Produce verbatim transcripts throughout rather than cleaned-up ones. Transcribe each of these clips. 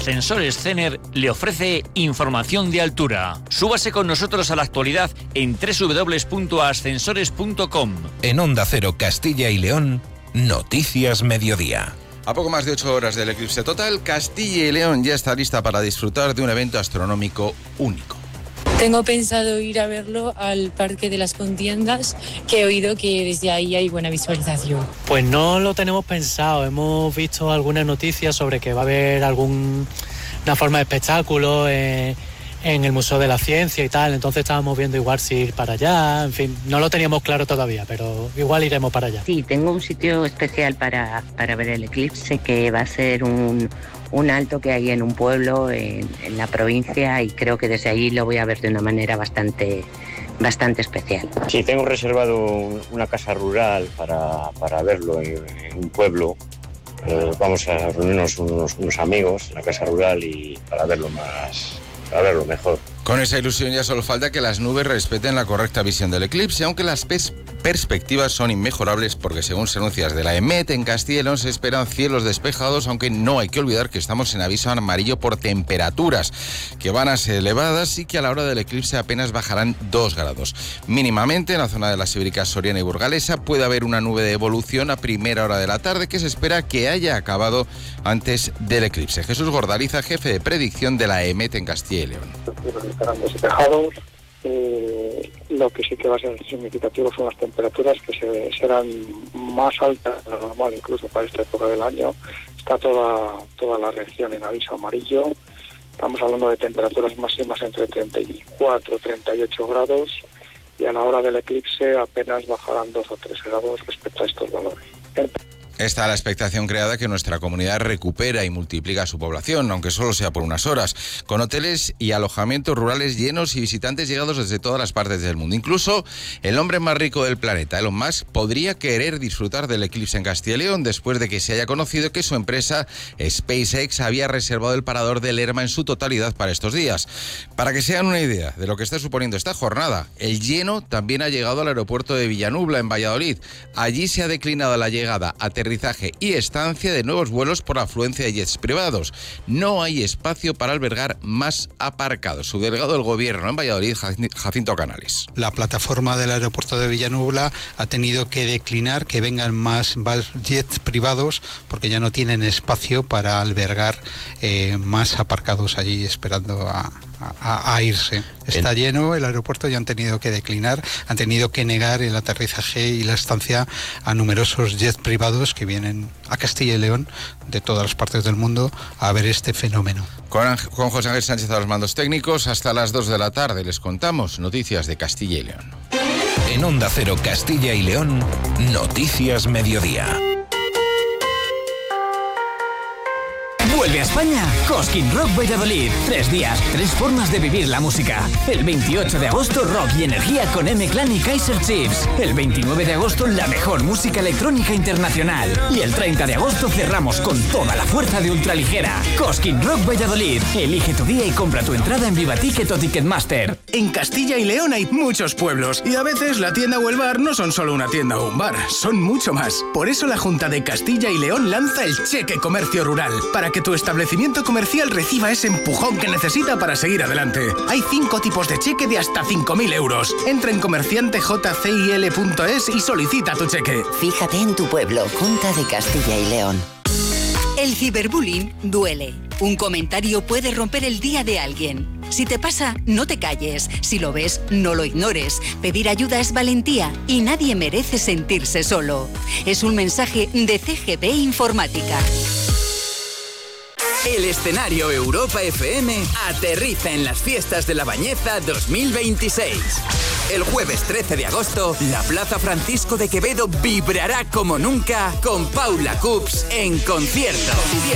Ascensores Cener le ofrece información de altura. Súbase con nosotros a la actualidad en doble u doble u doble u punto ascensores punto com. En Onda Cero Castilla y León, Noticias Mediodía. A poco más de ocho horas del eclipse total, Castilla y León ya está lista para disfrutar de un evento astronómico único. Tengo pensado ir a verlo al Parque de las Contiendas, que he oído que desde ahí hay buena visualización. Pues no lo tenemos pensado, hemos visto algunas noticias sobre que va a haber alguna forma de espectáculo en, en el Museo de la Ciencia y tal, entonces estábamos viendo igual si ir para allá, en fin, no lo teníamos claro todavía, pero igual iremos para allá. Sí, tengo un sitio especial para, para ver el eclipse, que va a ser un... un alto que hay en un pueblo en, en la provincia, y creo que desde ahí lo voy a ver de una manera bastante, bastante especial. Sí, tengo reservado una casa rural para, para verlo en, en un pueblo. Eh, vamos a reunirnos unos, unos amigos en la casa rural y para verlo más, para verlo mejor. Con esa ilusión ya solo falta que las nubes respeten la correcta visión del eclipse, aunque las pes- perspectivas son inmejorables porque, según se anuncia desde la EMET, en Castilla y León se esperan cielos despejados, aunque no hay que olvidar que estamos en aviso amarillo por temperaturas, que van a ser elevadas y que a la hora del eclipse apenas bajarán dos grados. Mínimamente, en la zona de las Ibéricas, Soriana y Burgalesa puede haber una nube de evolución a primera hora de la tarde que se espera que haya acabado antes del eclipse. Jesús Gordaliza, jefe de predicción de la EMET en Castilla y León. Estarán despejados. Eh, lo que sí que va a ser significativo son las temperaturas, que se, serán más altas de lo normal incluso para esta época del año. Está toda toda la región en aviso amarillo. Estamos hablando de temperaturas máximas entre treinta y cuatro y treinta y ocho grados, y a la hora del eclipse apenas bajarán dos o tres grados respecto a estos valores. Está la expectación creada que nuestra comunidad recupera y multiplica su población, aunque solo sea por unas horas, con hoteles y alojamientos rurales llenos y visitantes llegados desde todas las partes del mundo. Incluso el hombre más rico del planeta, Elon Musk, podría querer disfrutar del eclipse en Castilla y León después de que se haya conocido que su empresa SpaceX había reservado el parador de Lerma en su totalidad para estos días. Para que se hagan una idea de lo que está suponiendo esta jornada, el lleno también ha llegado al aeropuerto de Villanubla, en Valladolid. Allí se ha declinado la llegada a aterrizaje y estancia de nuevos vuelos por afluencia de jets privados. No hay espacio para albergar más aparcados. Su delegado del gobierno en Valladolid, Jacinto Canales. La plataforma del aeropuerto de Villanubla ha tenido que declinar que vengan más, más jets privados porque ya no tienen espacio para albergar eh, más aparcados allí esperando a, a, a irse. Está el... lleno el aeropuerto y han tenido que declinar, han tenido que negar el aterrizaje y la estancia a numerosos jets privados que vienen a Castilla y León de todas las partes del mundo a ver este fenómeno. Con, con José Ángel Sánchez a los mandos técnicos, hasta las dos de la tarde les contamos noticias de Castilla y León. En Onda Cero Castilla y León, Noticias Mediodía. Vuelve a España Cosquín Rock Valladolid. Tres días, tres formas de vivir la música. El veintiocho de agosto, rock y energía con M-Clan y Kaiser Chiefs. El veintinueve de agosto, la mejor música electrónica internacional. Y el treinta de agosto cerramos con toda la fuerza de ultraligera. Cosquín Rock Valladolid. Elige tu día y compra tu entrada en Viva Ticket o Ticketmaster. En Castilla y León hay muchos pueblos y a veces la tienda o el bar no son solo una tienda o un bar, son mucho más. Por eso la Junta de Castilla y León lanza el Cheque Comercio Rural, para que tu establecimiento comercial reciba ese empujón que necesita para seguir adelante. Hay cinco tipos de cheque de hasta cinco mil euros. Entra en comerciante j c i l punto es y solicita tu cheque. Fíjate en tu pueblo, Junta de Castilla y León. El ciberbullying duele. Un comentario puede romper el día de alguien. Si te pasa, no te calles. Si lo ves, no lo ignores. Pedir ayuda es valentía y nadie merece sentirse solo. Es un mensaje de C G B Informática. El escenario Europa F M aterriza en las fiestas de La Bañeza dos mil veintiséis. El jueves trece de agosto, la Plaza Francisco de Quevedo vibrará como nunca con Paula Cups en concierto.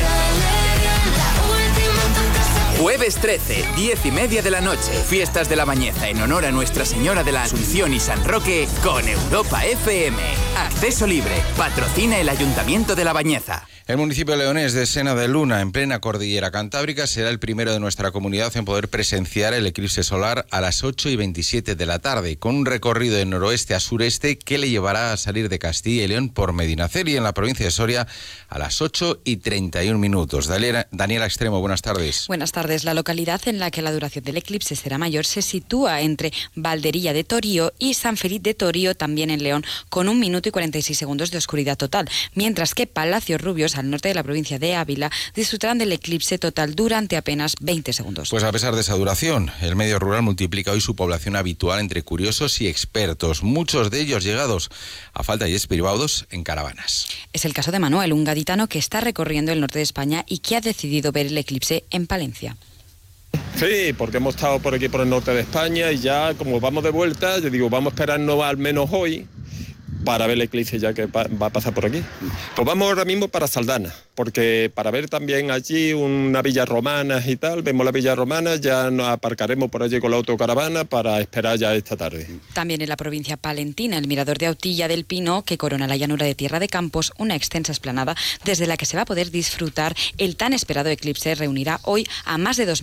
Jueves trece, diez y media de la noche, fiestas de La Bañeza en honor a Nuestra Señora de la Asunción y San Roque con Europa F M. Acceso libre, patrocina el Ayuntamiento de La Bañeza. El municipio leonés de Sena de Luna, en plena cordillera cantábrica, será el primero de nuestra comunidad en poder presenciar el eclipse solar a las ocho y veintisiete de la tarde, con un recorrido de noroeste a sureste que le llevará a salir de Castilla y León por Medinaceli, en la provincia de Soria, a las ocho y treinta y un minutos. Daniela, Daniela Extremo, buenas tardes. Buenas tardes. La localidad en la que la duración del eclipse será mayor se sitúa entre Valderilla de Torío y San Felipe de Torío, también en León, con un minuto y cuarenta y seis segundos de oscuridad total, mientras que Palacios Rubios, al norte de la provincia de Ávila, disfrutarán del eclipse total durante apenas veinte segundos. Pues a pesar de esa duración, el medio rural multiplica hoy su población habitual entre curiosos y expertos, muchos de ellos llegados a falta de privados en caravanas. Es el caso de Manuel, un gaditano que está recorriendo el norte de España y que ha decidido ver el eclipse en Palencia. Sí, porque hemos estado por aquí por el norte de España y ya como vamos de vuelta, yo digo, vamos a esperarnos al menos hoy para ver el eclipse ya que va a pasar por aquí. Pues vamos ahora mismo para Saldana, porque para ver también allí una villa romana y tal, vemos la villa romana, ya nos aparcaremos por allí con la autocaravana para esperar ya esta tarde. También en la provincia palentina, el mirador de Autilla del Pino, que corona la llanura de Tierra de Campos, una extensa explanada desde la que se va a poder disfrutar el tan esperado eclipse, reunirá hoy a más de dos